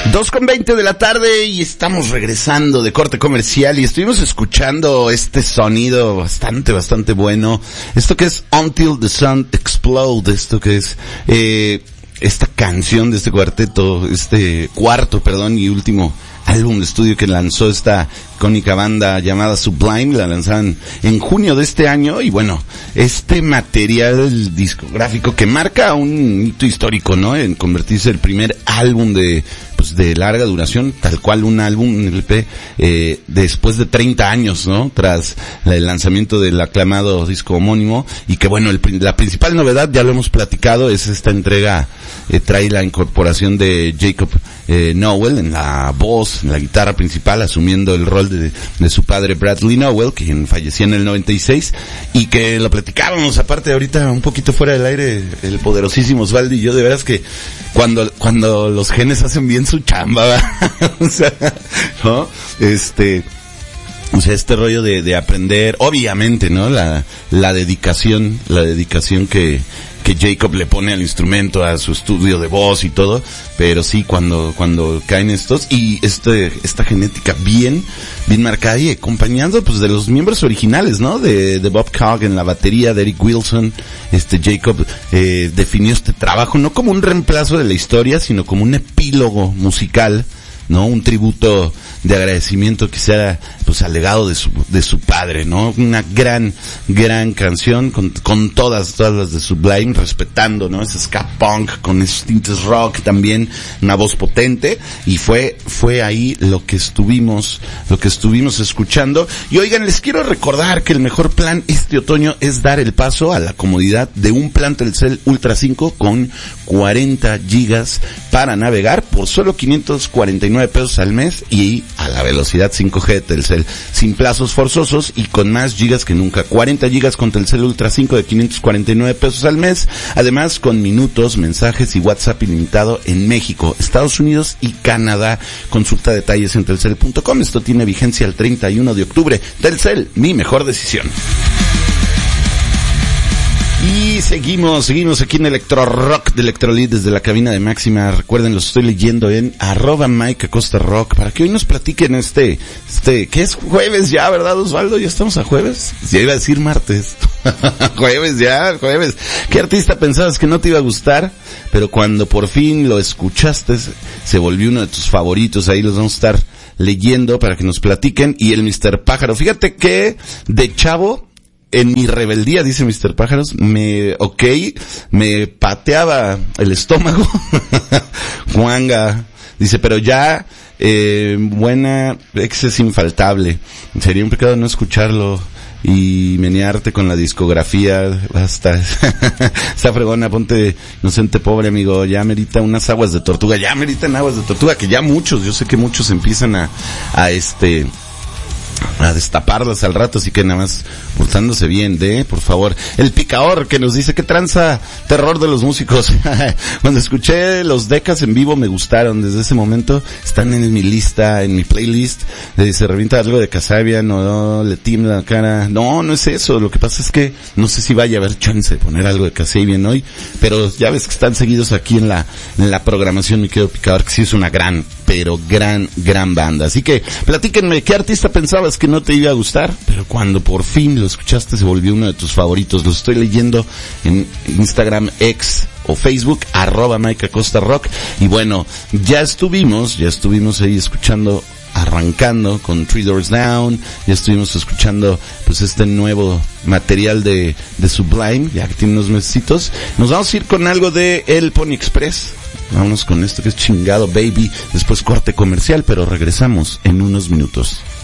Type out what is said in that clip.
2:20 de la tarde y estamos regresando de corte comercial y estuvimos escuchando este sonido bastante bueno. Esto que es Until the Sun Explode, esto que es esta canción de este cuarto y último álbum de estudio que lanzó esta icónica banda llamada Sublime. La lanzaron en junio de este año y bueno, este material discográfico que marca un hito histórico, ¿no? En convertirse el primer álbum de larga duración, tal cual un álbum, un LP, después de 30 años, ¿no? Tras el lanzamiento del aclamado disco homónimo, y que bueno, la principal novedad, ya lo hemos platicado, es esta entrega, trae la incorporación de Jacob Nowell en la voz, en la guitarra principal, asumiendo el rol de su padre Bradley Nowell, quien falleció en el 96, y que lo platicábamos, aparte ahorita un poquito fuera del aire, el poderosísimo Osvaldo y yo, de veras que cuando los genes hacen bien su chamba, ¿verdad? O sea, ¿no? O sea, este rollo de aprender, obviamente, ¿no? La dedicación que Jacob le pone al instrumento, a su estudio de voz y todo, pero sí, cuando caen estos, y esta genética bien marcada y acompañando, pues, de los miembros originales, ¿no? De Bob Cog en la batería, de Eric Wilson, Jacob, definió este trabajo no como un reemplazo de la historia, sino como un epílogo musical, ¿no? Un tributo de agradecimiento que sea, pues, al legado de su padre, ¿no? Una gran canción con todas las de Sublime, respetando, ¿no? Ese ska punk con esos tintes rock también, una voz potente, y fue ahí lo que estuvimos escuchando. Y oigan, les quiero recordar que el mejor plan este otoño es dar el paso a la comodidad de un plan Telcel Ultra 5 con 40 gigas para navegar por solo 549 pesos al mes y a la velocidad 5G de Telcel, sin plazos forzosos y con más gigas que nunca. 40 gigas con Telcel Ultra 5 de 549 pesos al mes, además con minutos, mensajes y WhatsApp ilimitado en México, Estados Unidos y Canadá. Consulta detalles en telcel.com. Esto tiene vigencia el 31 de octubre. Telcel, mi mejor decisión. Y seguimos aquí en Electro Rock de Electrolit desde la cabina de Máxima. Recuerden, los estoy leyendo en @MikeAcostaRock para que hoy nos platiquen que es jueves ya, ¿verdad, Osvaldo? ¿Ya estamos a jueves? Ya iba a decir martes. jueves. ¿Qué artista pensabas que no te iba a gustar? Pero cuando por fin lo escuchaste, se volvió uno de tus favoritos. Ahí los vamos a estar leyendo para que nos platiquen. Y el Mr. Pájaro, fíjate que de chavo, en mi rebeldía, dice Mr. Pájaros, me pateaba el estómago. Juanga, dice, pero ya, buena ex es infaltable. Sería un pecado no escucharlo y menearte con la discografía. Basta. Está fregona, ponte inocente pobre amigo, ya merita unas aguas de tortuga, ya meritan aguas de tortuga, que ya muchos, yo sé que muchos empiezan a destaparlas al rato, así que nada más portándose bien, por favor. El Picador, que nos dice, ¿qué tranza terror de los músicos? Cuando escuché los Decas en vivo me gustaron, desde ese momento están en mi lista, en mi playlist. Se revienta algo de Kasabian, no le tiembla la cara. No es eso, lo que pasa es que no sé si vaya a haber chance de poner algo de Kasabian hoy, pero ya ves que están seguidos aquí en la programación, mi querido Picador, que sí es una gran banda. Así que platíquenme, ¿qué artista pensabas que no te iba a gustar? Pero cuando por fin lo escuchaste se volvió uno de tus favoritos. Lo estoy leyendo en Instagram, X o Facebook, @MikeAcostaRock. Y bueno, ya estuvimos ahí arrancando con Three Doors Down, ya estuvimos escuchando pues este nuevo material de Sublime, ya que tiene unos mesecitos. Nos vamos a ir con algo de El Pony Express. Vámonos con esto que es Chingado Baby, después corte comercial, pero regresamos en unos minutos.